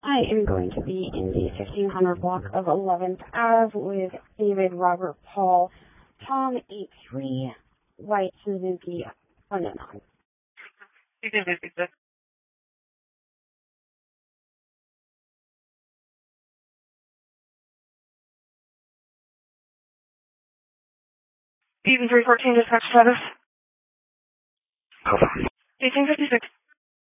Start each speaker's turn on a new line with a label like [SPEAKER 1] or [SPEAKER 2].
[SPEAKER 1] I am going to be in the 1500 block of 11th Ave with David, Robert, Paul, Tom 83, White, Suzuki, Unknown.
[SPEAKER 2] You can repeat that. Eden 314, dispatch status. 1856.